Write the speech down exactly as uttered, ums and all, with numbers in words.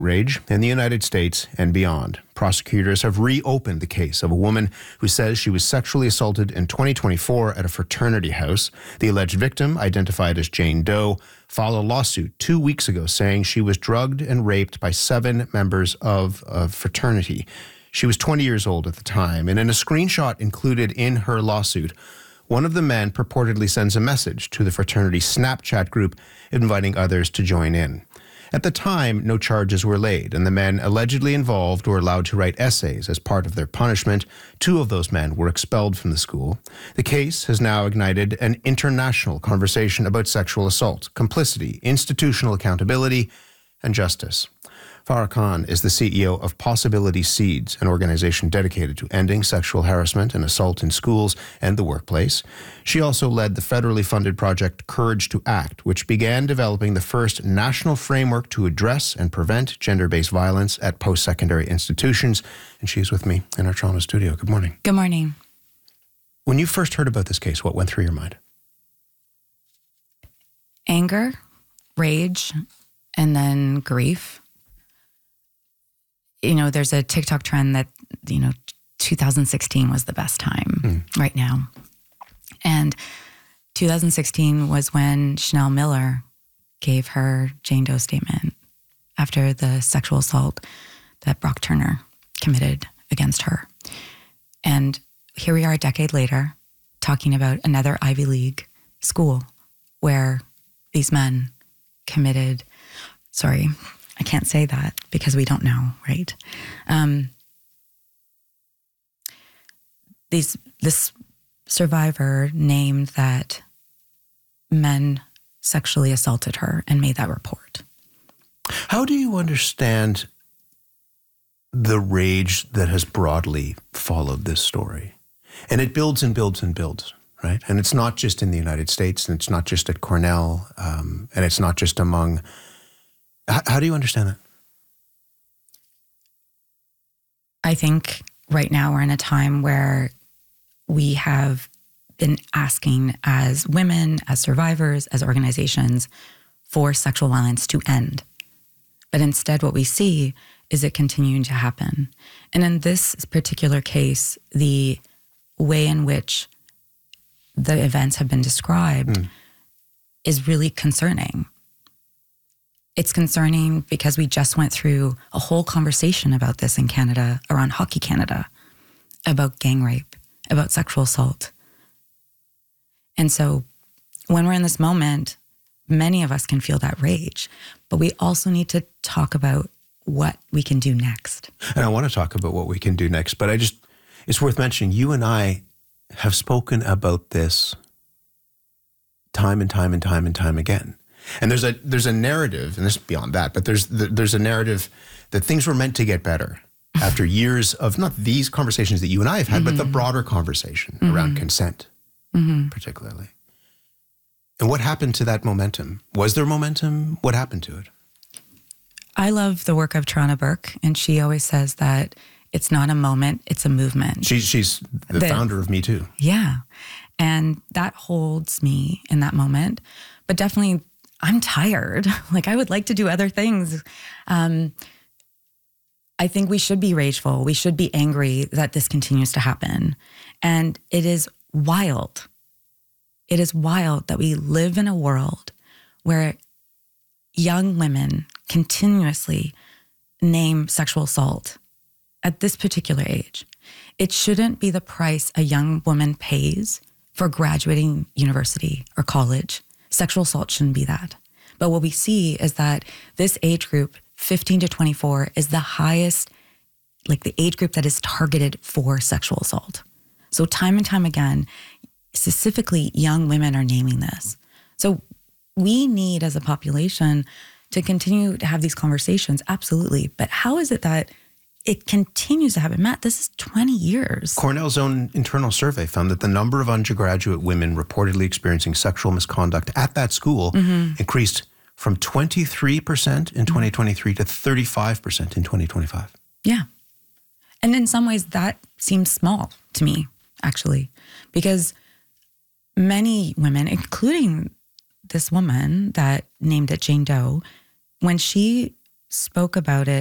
Rage in the United States and beyond. Prosecutors have reopened the case of a woman who says she was sexually assaulted in twenty twenty-four at a fraternity house. The alleged victim, identified as Jane Doe, filed a lawsuit two weeks ago saying she was drugged and raped by seven members of a fraternity. She was twenty years old at the time, and in a screenshot included in her lawsuit, one of the men purportedly sends a message to the fraternity Snapchat group inviting others to join in. At the time, no charges were laid, and the men allegedly involved were allowed to write essays as part of their punishment. Two of those men were expelled from the school. The case has now ignited an international conversation about sexual assault, complicity, institutional accountability, and justice. Farah Khan is the C E O of Possibility Seeds, an organization dedicated to ending sexual harassment and assault in schools and the workplace. She also led the federally funded project Courage to Act, which began developing the first national framework to address and prevent gender-based violence at post-secondary institutions. And she's with me in our Toronto studio. Good morning. Good morning. When you first heard about this case, what went through your mind? Anger, rage, and then grief. You know, there's a TikTok trend that, you know, two thousand sixteen was the best time mm. right now. And two thousand sixteen was when Chanel Miller gave her Jane Doe statement after the sexual assault that Brock Turner committed against her. And here we are a decade later talking about another Ivy League school where these men committed, sorry, I can't say that because we don't know, right? Um, these this survivor named that men sexually assaulted her and made that report. How do you understand the rage that has broadly followed this story? And it builds and builds and builds, right? And it's not just in the United States, and it's not just at Cornell, um, and it's not just among... How, how do you understand that? I think right now we're in a time where we have been asking as women, as survivors, as organizations for sexual violence to end. But instead what we see is it continuing to happen. And in this particular case, the way in which the events have been described mm. is really concerning. It's concerning because we just went through a whole conversation about this in Canada, around Hockey Canada, about gang rape, about sexual assault. And so when we're in this moment, many of us can feel that rage, but we also need to talk about what we can do next. And I want to talk about what we can do next, but I just, it's worth mentioning, you and I have spoken about this time and time and time and time again. And there's a there's a narrative, and this is beyond that, but there's there's a narrative that things were meant to get better after years of not these conversations that you and I have had, mm-hmm. but the broader conversation mm-hmm. around consent, mm-hmm. particularly. And what happened to that momentum? Was there momentum? What happened to it? I love the work of Tarana Burke, and she always says that it's not a moment, it's a movement. She's she's the, the founder of Me Too. Yeah, and that holds me in that moment, but definitely. I'm tired. Like, I would like to do other things. Um, I think we should be rageful. We should be angry that this continues to happen. And it is wild. It is wild that we live in a world where young women continuously name sexual assault at this particular age. It shouldn't be the price a young woman pays for graduating university or college. Sexual assault shouldn't be that. But what we see is that this age group, fifteen to twenty-four, is the highest, like the age group that is targeted for sexual assault. So time and time again, specifically young women are naming this. So we need as a population to continue to have these conversations, absolutely. But how is it that it continues to happen? Matt, this is twenty years. Cornell's own internal survey found that the number of undergraduate women reportedly experiencing sexual misconduct at that school mm-hmm. increased from twenty-three percent in twenty twenty-three to thirty-five percent in twenty twenty-five. Yeah. And in some ways that seems small to me, actually, because many women, including this woman that named it Jane Doe, when she spoke about it